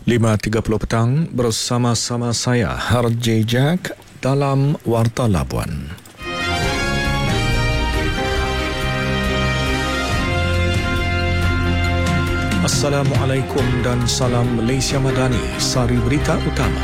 5.30 petang bersama-sama saya RJ Jack dalam Warta Labuan. Assalamualaikum dan salam Malaysia Madani. Sari berita utama.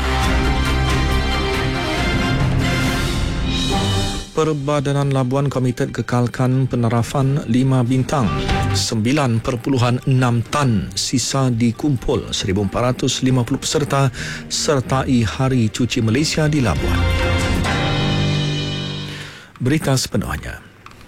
Perbadanan Labuan komited kekalkan penerapan 5 bintang. 9.6 tan sisa dikumpul. 1,450 peserta sertai Hari Cuci Malaysia di Labuan. Berita sepenuhnya.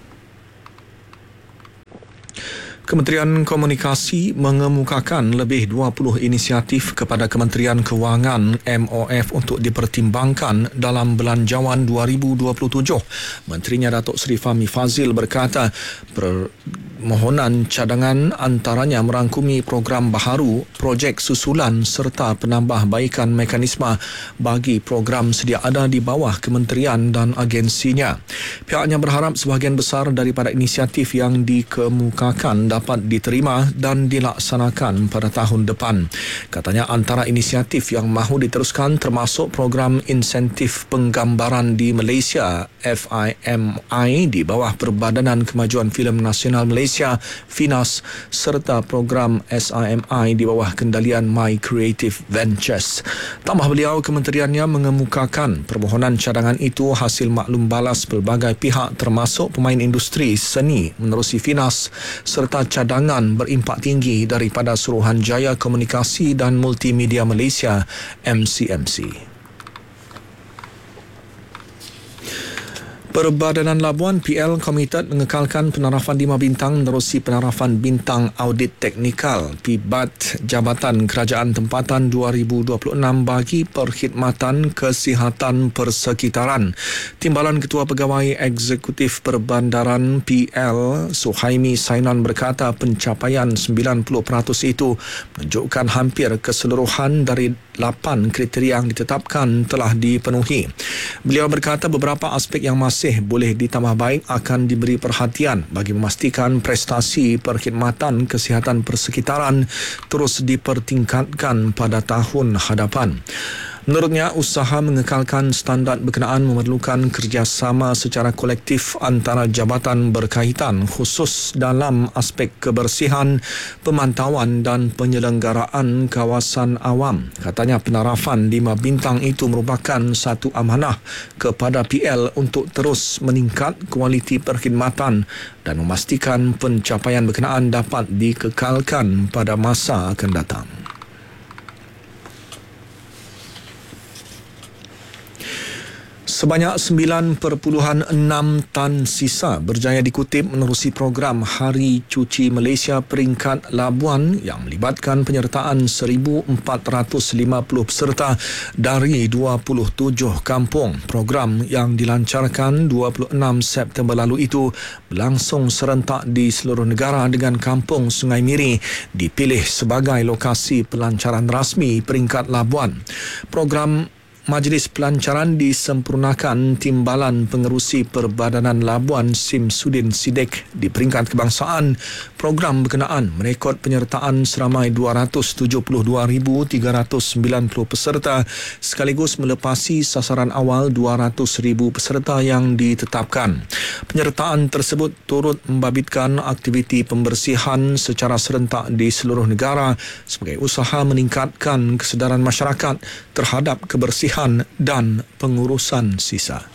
Kementerian Komunikasi mengemukakan lebih 20 inisiatif kepada Kementerian Kewangan MOF untuk dipertimbangkan dalam Belanjawan 2027. Menterinya Datuk Seri Fahmi Fazil berkata, permohonan cadangan antaranya merangkumi program baharu, projek susulan serta penambahbaikan mekanisme bagi program sedia ada di bawah kementerian dan agensinya. Pihaknya berharap sebahagian besar daripada inisiatif yang dikemukakan dapat diterima dan dilaksanakan pada tahun depan. Katanya antara inisiatif yang mahu diteruskan termasuk program insentif penggambaran di Malaysia FIMI di bawah Perbadanan Kemajuan Filem Nasional Malaysia FINAS serta program SIMI di bawah kendalian My Creative Ventures. Tambah beliau, kementeriannya mengemukakan permohonan cadangan itu hasil maklum balas pelbagai pihak termasuk pemain industri seni menerusi FINAS serta cadangan berimpak tinggi daripada Suruhanjaya Komunikasi dan Multimedia Malaysia MCMC. Perbadanan Labuan PL komited mengekalkan penerapan 5 bintang menerusi penerapan bintang audit teknikal PIBAT Jabatan Kerajaan Tempatan 2026 bagi perkhidmatan kesihatan persekitaran. Timbalan Ketua Pegawai Eksekutif Perbandaran PL Suhaimi Sainan berkata pencapaian 90% itu menunjukkan hampir keseluruhan dari 8 kriteria yang ditetapkan telah dipenuhi. Beliau berkata beberapa aspek yang masih boleh ditambah baik akan diberi perhatian bagi memastikan prestasi perkhidmatan kesihatan persekitaran terus dipertingkatkan pada tahun hadapan. Menurutnya, usaha mengekalkan standard berkenaan memerlukan kerjasama secara kolektif antara jabatan berkaitan khusus dalam aspek kebersihan, pemantauan dan penyelenggaraan kawasan awam. Katanya penerapan 5 bintang itu merupakan satu amanah kepada PL untuk terus meningkat kualiti perkhidmatan dan memastikan pencapaian berkenaan dapat dikekalkan pada masa akan datang. Sebanyak 9.6 tan sisa berjaya dikutip menerusi program Hari Cuci Malaysia peringkat Labuan yang melibatkan penyertaan 1,450 peserta dari 27 kampung. Program yang dilancarkan 26 September lalu itu berlangsung serentak di seluruh negara dengan kampung Sungai Miri dipilih sebagai lokasi pelancaran rasmi peringkat Labuan. Program Majlis Pelancaran disempurnakan Timbalan Pengerusi Perbadanan Labuan Sim Sudin Sidek di peringkat kebangsaan. Program berkenaan merekod penyertaan seramai 272,390 peserta sekaligus melepasi sasaran awal 200,000 peserta yang ditetapkan. Penyertaan tersebut turut membabitkan aktiviti pembersihan secara serentak di seluruh negara sebagai usaha meningkatkan kesedaran masyarakat terhadap kebersihan dan pengurusan sisa.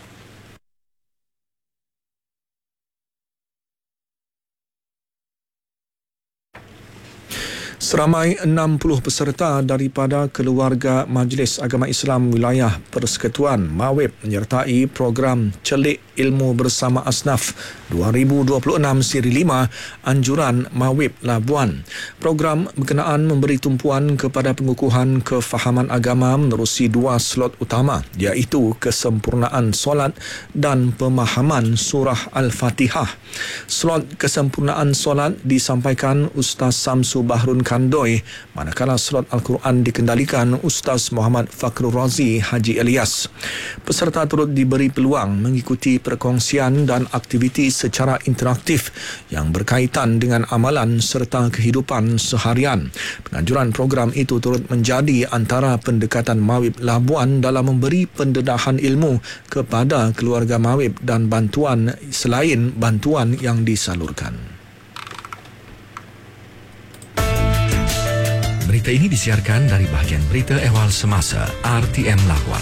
Seramai 60 peserta daripada keluarga Majlis Agama Islam Wilayah Persekutuan MAWIP menyertai program Celik Ilmu Bersama Asnaf 2026 Siri 5 Anjuran MAWIP Labuan. Program berkenaan memberi tumpuan kepada pengukuhan kefahaman agama menerusi 2 slot utama iaitu kesempurnaan solat dan pemahaman surah Al-Fatihah. Slot kesempurnaan solat disampaikan Ustaz Samsu Bahrun Kandoi, manakala slot Al-Quran dikendalikan Ustaz Muhammad Fakhrul Razi Haji Elias. Peserta turut diberi peluang mengikuti perkongsian dan aktiviti secara interaktif yang berkaitan dengan amalan serta kehidupan seharian. Penganjuran program itu turut menjadi antara pendekatan Mawib Labuan dalam memberi pendedahan ilmu kepada keluarga Mawib dan bantuan selain bantuan yang disalurkan. Berita ini disiarkan dari bahagian berita ehwal semasa RTM Labuan.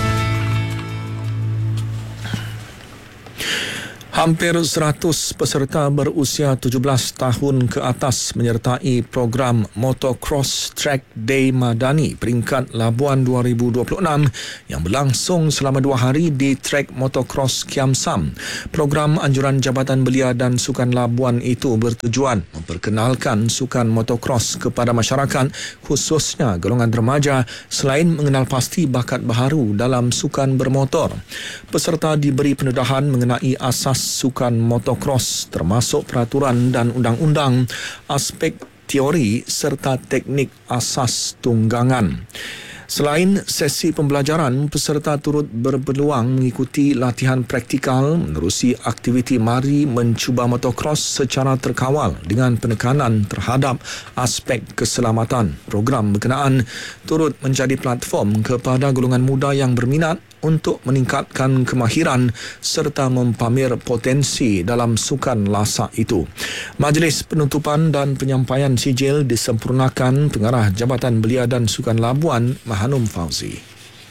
Hampir 100 peserta berusia 17 tahun ke atas menyertai program Motocross Track Day Madani peringkat Labuan 2026 yang berlangsung selama 2 hari di Trek Motocross Kiam Sam. Program anjuran Jabatan Belia dan Sukan Labuan itu bertujuan memperkenalkan sukan motocross kepada masyarakat, khususnya golongan remaja, selain mengenal pasti bakat baharu dalam sukan bermotor. Peserta diberi pendedahan mengenai asas sukan motocross termasuk peraturan dan undang-undang, aspek teori serta teknik asas tunggangan. Selain sesi pembelajaran, peserta turut berpeluang mengikuti latihan praktikal menerusi aktiviti mari mencuba motocross secara terkawal dengan penekanan terhadap aspek keselamatan. Program berkenaan turut menjadi platform kepada golongan muda yang berminat untuk meningkatkan kemahiran serta mempamer potensi dalam sukan lasak itu. Majlis penutupan dan penyampaian sijil disempurnakan Pengarah Jabatan Belia dan Sukan Labuan, Mahanum Fauzi.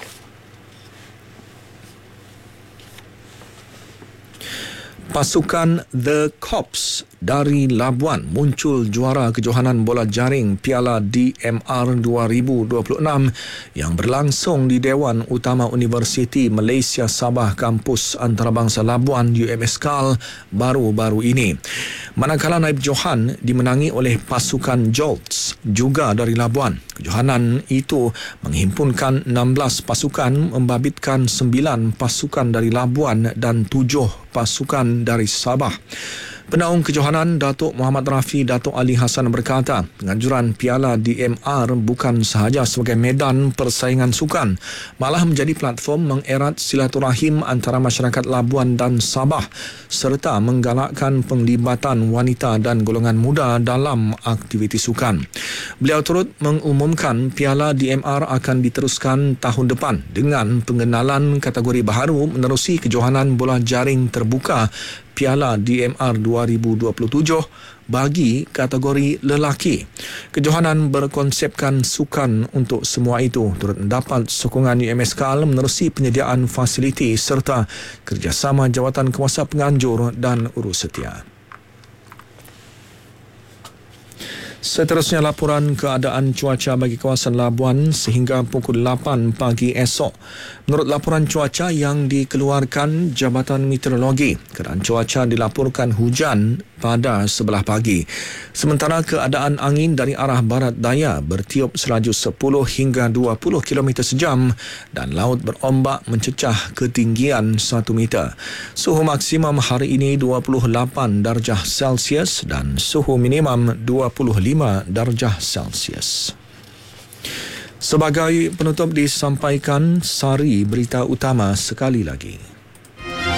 Pasukan The Cops dari Labuan muncul juara kejohanan bola jaring Piala DMR 2026 yang berlangsung di Dewan Utama Universiti Malaysia Sabah Kampus Antarabangsa Labuan UMSKAL baru-baru ini. Manakala naib johan dimenangi oleh pasukan Jolts juga dari Labuan. Kejohanan itu menghimpunkan 16 pasukan membabitkan 9 pasukan dari Labuan dan 7 pasukan dari Sabah. Penaung kejohanan Datuk Muhammad Rafi Datuk Ali Hassan berkata, penganjuran Piala DMR bukan sahaja sebagai medan persaingan sukan, malah menjadi platform mengerat silaturahim antara masyarakat Labuan dan Sabah serta menggalakkan penglibatan wanita dan golongan muda dalam aktiviti sukan. Beliau turut mengumumkan Piala DMR akan diteruskan tahun depan dengan pengenalan kategori baharu menerusi kejohanan bola jaring terbuka Piala DMR 2027 bagi kategori lelaki. Kejohanan berkonsepkan sukan untuk semua itu turut mendapat sokongan UMSKAL menerusi penyediaan fasiliti serta kerjasama jawatan kuasa penganjur dan urus setia. Seterusnya laporan keadaan cuaca bagi kawasan Labuan sehingga pukul 8 pagi esok. Menurut laporan cuaca yang dikeluarkan Jabatan Meteorologi, keadaan cuaca dilaporkan hujan pada sebelah pagi. Sementara keadaan angin dari arah barat daya bertiup selaju 10 hingga 20 km sejam dan laut berombak mencecah ketinggian 1 meter. Suhu maksimum hari ini 28 darjah Celsius dan suhu minimum 25 darjah Celsius. Sebagai penutup disampaikan sari berita utama sekali lagi.